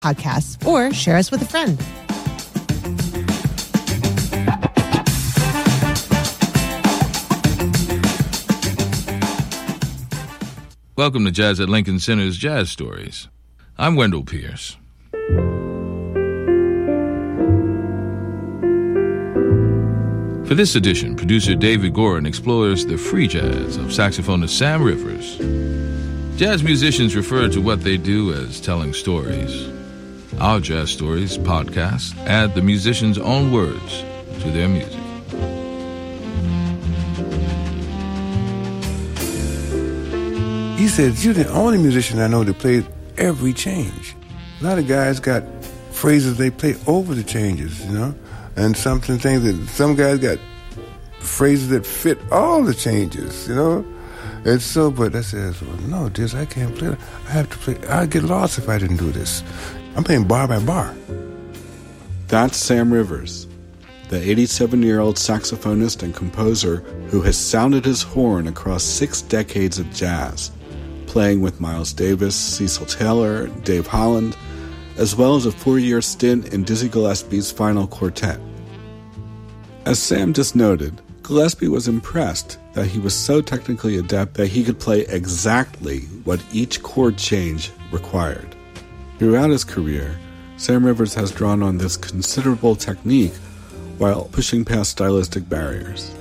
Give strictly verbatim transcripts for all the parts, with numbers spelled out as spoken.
podcasts, or share us with a friend. Welcome to Jazz at Lincoln Center's Jazz Stories. I'm Wendell Pierce. For this edition, producer David Gorin explores the free jazz of saxophonist Sam Rivers. Jazz musicians refer to what they do as telling stories. Our Jazz Stories podcast add the musician's own words to their music. He said, you're the only musician I know that played every change. A lot of guys got phrases they play over the changes, you know? And something things that some guys got phrases that fit all the changes, you know? And so, but I said, well, no, this, I can't play. I have to play. I'd get lost if I didn't do this. I'm playing bar by bar. That's Sam Rivers, the eighty-seven-year-old saxophonist and composer who has sounded his horn across six decades of jazz, playing with Miles Davis, Cecil Taylor, and Dave Holland, as well as a four-year stint in Dizzy Gillespie's final quartet. As Sam just noted, Gillespie was impressed that he was so technically adept that he could play exactly what each chord change required. Throughout his career, Sam Rivers has drawn on this considerable technique while pushing past stylistic barriers.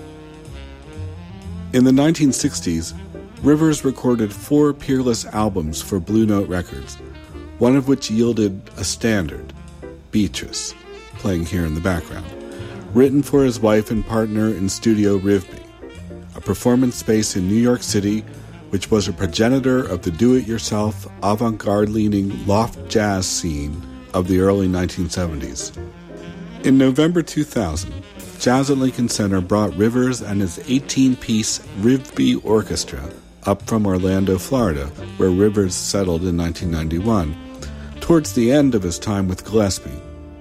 In the nineteen sixties, Rivers recorded four peerless albums for Blue Note Records, one of which yielded a standard, Beatrice, playing here in the background, written for his wife and partner in Studio Rivby, a performance space in New York City which was a progenitor of the do-it-yourself, avant-garde-leaning loft jazz scene of the early nineteen seventies. In November two thousand, Jazz at Lincoln Center brought Rivers and his eighteen-piece Rivby Orchestra up from Orlando, Florida, where Rivers settled in nineteen ninety-one, towards the end of his time with Gillespie.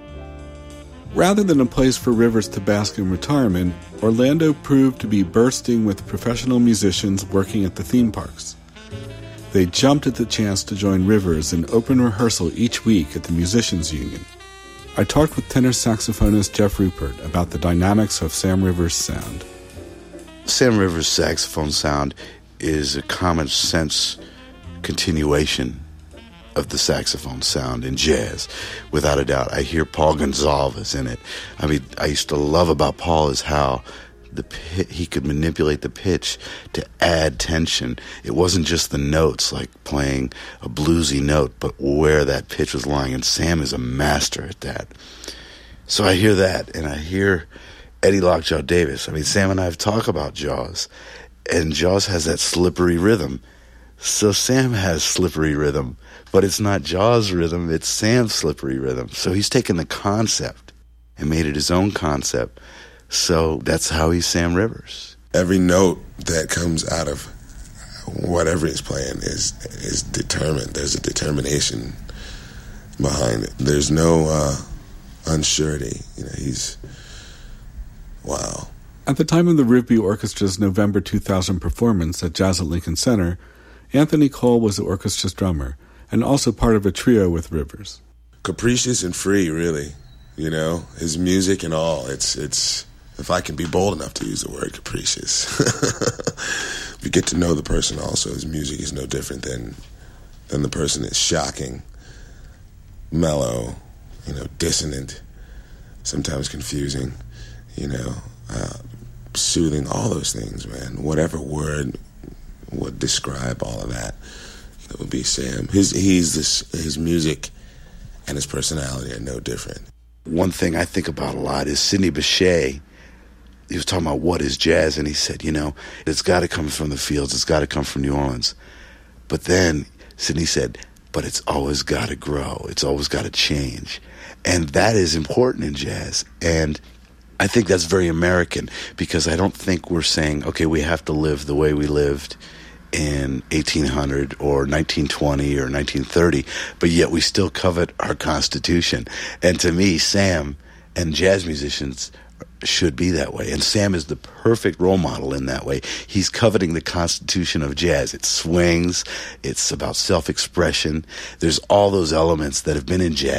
Rather than a place for Rivers to bask in retirement, Orlando proved to be bursting with professional musicians working at the theme parks. They jumped at the chance to join Rivers in open rehearsal each week at the Musicians Union. I talked with tenor saxophonist Jeff Rupert about the dynamics of Sam Rivers' sound. Sam Rivers' saxophone sound is a common sense continuation of the saxophone sound in jazz, without a doubt. I hear Paul Gonsalves in it. I mean, I used to love about Paul is how the pit, he could manipulate the pitch to add tension. It wasn't just the notes, like playing a bluesy note, but where that pitch was lying, and Sam is a master at that. So I hear that, and I hear Eddie Lockjaw Davis. I mean, Sam and I have talked about Jaws, and Jaws has that slippery rhythm. So Sam has slippery rhythm, but it's not Jaws' rhythm, it's Sam's slippery rhythm. So he's taken the concept and made it his own concept. So that's how he's Sam Rivers. Every note that comes out of whatever he's playing is is determined. There's a determination behind it. There's no uh, unsurety. You know, he's, wow. At the time of the Rivby Orchestra's November two thousand performance at Jazz at Lincoln Center, Anthony Cole was the orchestra's drummer, and also part of a trio with Rivers. Capricious and free, really. You know, his music and all. It's, it's if I can be bold enough to use the word capricious. If you get to know the person also, his music is no different than than the person is shocking, mellow, you know, dissonant, sometimes confusing, you know, uh, soothing, all those things, man. Whatever word would describe all of that, it would be Sam. His he's this his music and his personality are no different. One thing I think about a lot is Sidney Bechet. He was talking about what is jazz, and he said, you know, it's got to come from the fields, it's got to come from New Orleans. But then Sidney said, but it's always got to grow, it's always got to change. And that is important in jazz. And I think that's very American, because I don't think we're saying, okay, we have to live the way we lived in eighteen hundred or nineteen twenty or nineteen thirty, but yet we still covet our Constitution. And to me, Sam and jazz musicians should be that way. And Sam is the perfect role model in that way. He's coveting the constitution of jazz. It swings. It's about self-expression. There's all those elements that have been in jazz